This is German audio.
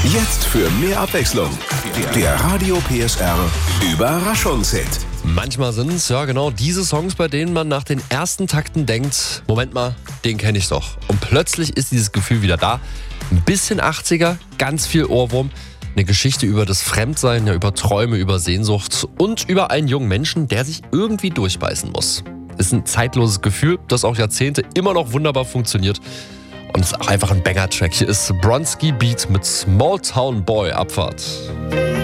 Jetzt für mehr Abwechslung. Der Radio PSR Überraschungshit. Manchmal sind es ja genau diese Songs, bei denen man nach den ersten Takten denkt, Moment mal, den kenne ich doch. Und plötzlich ist dieses Gefühl wieder da. Ein bisschen 80er, ganz viel Ohrwurm. Eine Geschichte über das Fremdsein, ja, über Träume, über Sehnsucht und über einen jungen Menschen, der sich irgendwie durchbeißen muss. Ist ein zeitloses Gefühl, das auch Jahrzehnte immer noch wunderbar funktioniert. Und es ist auch einfach ein Banger-Track. Hier ist Bronski Beat mit Small Town Boy Abfahrt.